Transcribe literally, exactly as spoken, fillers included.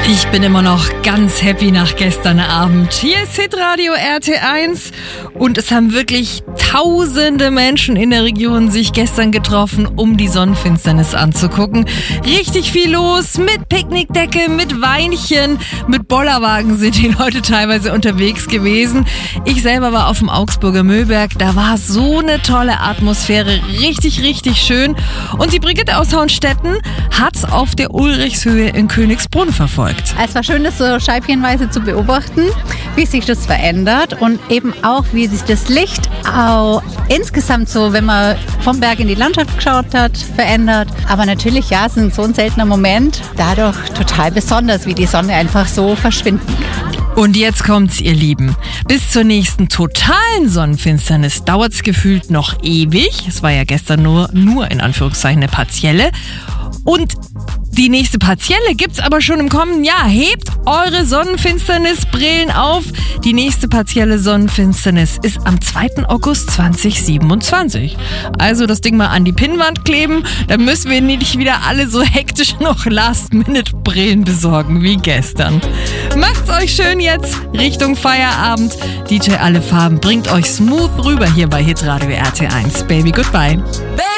Ich bin immer noch ganz happy nach gestern Abend. Hier ist Hitradio R T eins und es haben wirklich tausende Menschen in der Region sich gestern getroffen, um die Sonnenfinsternis anzugucken. Richtig viel los mit Picknickdecke, mit Weinchen, mit Bollerwagen sind die Leute teilweise unterwegs gewesen. Ich selber war auf dem Augsburger Mühlberg, da war so eine tolle Atmosphäre, richtig, richtig schön. Und die Brigitte aus Hauenstetten hat's auf der Ulrichshöhe in Königsbrunn verfolgt. Es war schön, das so scheibchenweise zu beobachten, wie sich das verändert und eben auch, wie sich das Licht auch insgesamt so, wenn man vom Berg in die Landschaft geschaut hat, verändert. Aber natürlich, ja, es ist so ein seltener Moment, dadurch total besonders, wie die Sonne einfach so verschwinden kann. Und jetzt kommt's, ihr Lieben. Bis zur nächsten totalen Sonnenfinsternis dauert's gefühlt noch ewig. Es war ja gestern nur, nur in Anführungszeichen eine partielle. Und die nächste partielle gibt's aber schon im kommenden Jahr. Hebt eure Sonnenfinsternisbrillen auf. Die nächste partielle Sonnenfinsternis ist am zweiten August zweitausendsiebenundzwanzig. Also das Ding mal an die Pinnwand kleben. Dann müssen wir nicht wieder alle so hektisch noch Last-Minute-Brillen besorgen wie gestern. Macht's euch schön jetzt Richtung Feierabend. D J Alle Farben bringt euch smooth rüber hier bei Hitradio R T eins. Baby, goodbye.